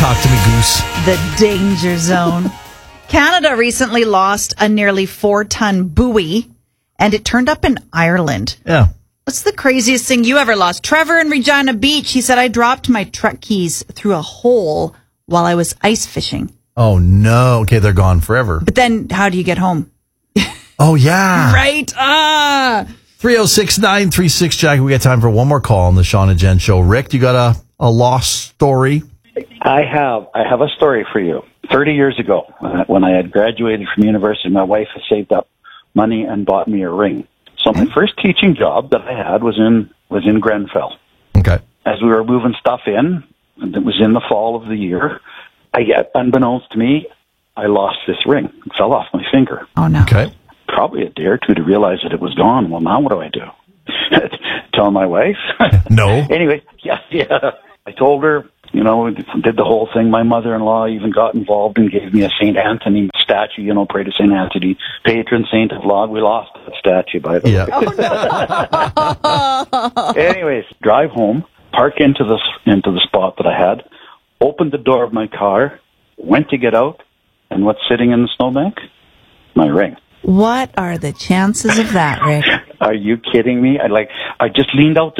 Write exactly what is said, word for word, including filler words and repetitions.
Talk to me, Goose. The danger zone. Canada recently lost a nearly four-ton buoy, and it turned up in Ireland. Yeah. What's the craziest thing you ever lost? Trevor in Regina Beach, he said, I dropped my truck keys through a hole while I was ice fishing. Oh, no. Okay, they're gone forever. But then how do you get home? Oh, yeah. Right. Ah. three oh six, nine three six, Jackie. We got time for one more call on the Sean and Jen Show. Rick, you got a, a lost story? I have. I have a story for you. thirty years ago, uh, when I had graduated from university, my wife had saved up money and bought me a ring. So my first teaching job that I had was in was in Grenfell. Okay. As we were moving stuff in, and it was in the fall of the year, I get, unbeknownst to me, I lost this ring. It fell off my finger. Oh, no. Okay. Probably a day or two to realize that it was gone. Well, now what do I do? Tell my wife? No. Anyway, yeah, yeah. I told her, you know, did the whole thing. My mother-in-law even got involved and gave me a Saint Anthony statue, you know, pray to Saint Anthony, patron saint of law. We lost that statue, by the Yeah. way. Oh, no. Anyways, drive home, park into the, into the spot that I had, opened the door of my car, went to get out, and what's sitting in the snowbank? My ring. What are the chances of that, Rick? Are you kidding me? I like, I just leaned out the